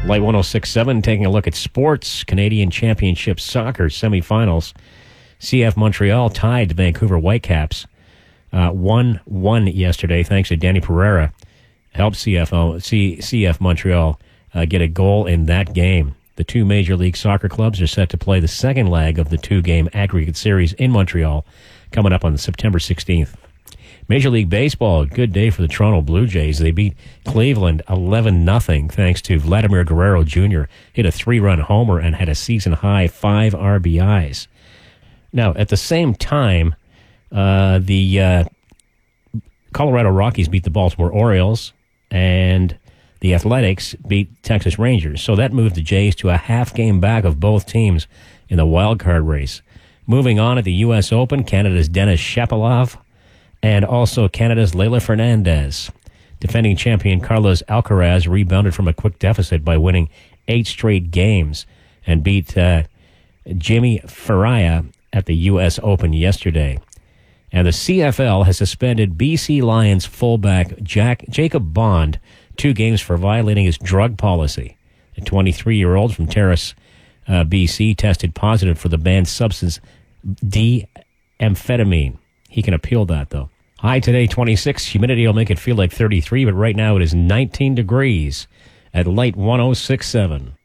Light 106.7, taking a look at sports. Canadian Championship Soccer semifinals. CF Montreal tied the Vancouver Whitecaps 1-1 yesterday, thanks to Danny Pereira. Helped CF Montreal get a goal in that game. The two Major League Soccer clubs are set to play the second leg of the two-game aggregate series in Montreal, coming up on September 16th. Major League Baseball, good day for the Toronto Blue Jays. They beat Cleveland 11-0 thanks to Vladimir Guerrero Jr. Hit a 3-run homer and had a season-high 5 RBIs. Now, at the same time, the Colorado Rockies beat the Baltimore Orioles, and the Athletics beat Texas Rangers. So that moved the Jays to a half game back of both teams in the wild card race. Moving on at the U.S. Open, Canada's Denis Shapovalov and also Canada's Leylah Fernandez. Defending champion Carlos Alcaraz rebounded from a quick deficit by winning 8 straight games and beat Jimmy Faria at the U.S. Open yesterday. And the CFL has suspended BC Lions fullback Jacob Bond 2 games for violating his drug policy. A 23-year-old from Terrace, BC, tested positive for the banned substance D-amphetamine. He can appeal that, though. High today, 26. Humidity will make it feel like 33, but right now it is 19 degrees at Light 106.7.